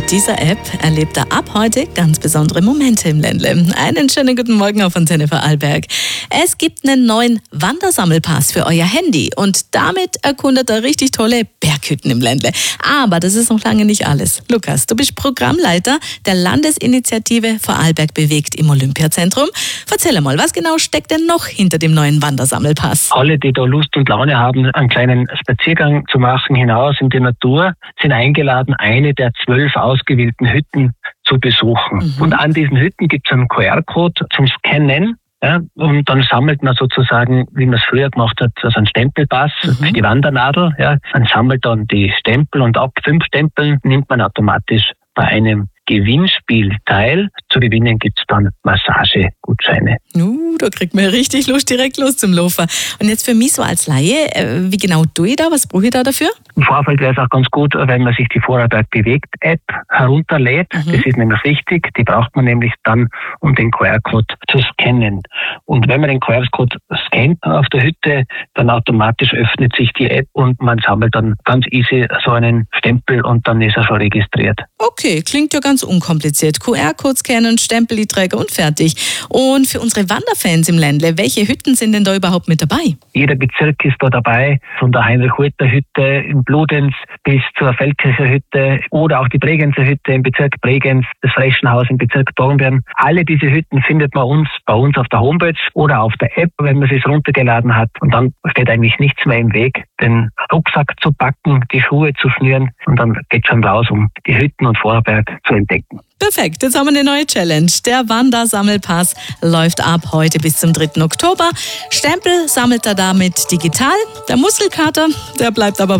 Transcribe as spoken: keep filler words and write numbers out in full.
Mit dieser App erlebt er ab heute ganz besondere Momente im Ländle. Einen schönen guten Morgen auf Antenne Vorarlberg. Es gibt einen neuen Wandersammelpass für euer Handy und damit erkundet er richtig tolle Berghütten im Ländle. Aber das ist noch lange nicht alles. Lukas, du bist Programmleiter der Landesinitiative Vorarlberg bewegt im Olympiazentrum. Erzähl mal, was genau steckt denn noch hinter dem neuen Wandersammelpass? Alle, die da Lust und Laune haben, einen kleinen Spaziergang zu machen hinaus in die Natur, sind eingeladen, eine der zwölf ausgewählten Hütten zu besuchen. Mhm. Und an diesen Hütten gibt es einen Q R-Code zum Scannen. Ja, und dann sammelt man sozusagen, wie man es früher gemacht hat, also einen Stempelpass, mhm. die Wandernadel. Ja. Man sammelt dann die Stempel und ab fünf Stempeln nimmt man automatisch bei einem Gewinnspiel teil. Zu gewinnen gibt es dann Massagegutscheine. Uh, da kriegt man richtig Lust, direkt los zum Laufen. Und jetzt für mich so als Laie, wie genau tue ich da? Was brauche ich da dafür? Im Vorfeld wäre es auch ganz gut, wenn man sich die Vorarlberg bewegt App herunterlädt. Mhm. Das ist nämlich wichtig. Die braucht man nämlich dann, um den Q R-Code zu scannen. Und wenn man den Q R-Code scannt auf der Hütte, dann automatisch öffnet sich die App und man sammelt dann ganz easy so einen Stempel und dann ist er schon registriert. Okay, klingt ja ganz unkompliziert. Q R-Code scannen, Stempel träger und fertig. Und für unsere Wanderfans im Ländle, welche Hütten sind denn da überhaupt mit dabei? Jeder Bezirk ist da dabei, von der Heinrich-Hulter-Hütte in Bludenz bis zur Feldkircher Hütte oder auch die Bregenzer Hütte im Bezirk Bregenz, das Freschenhaus im Bezirk Dornbirn. Alle diese Hütten findet man uns bei uns auf der Homepage oder auf der App, wenn man sie runtergeladen hat. Und dann steht eigentlich nichts mehr im Weg, den Rucksack zu packen, die Schuhe zu schnüren und dann geht schon raus, um die Hütten und Vorarlberg zu entdecken. Perfekt, jetzt haben wir eine neue Challenge. Der Wandersammelpass läuft ab heute bis zum dritten Oktober. Stempel sammelt er damit digital. Der Muskelkater, der bleibt aber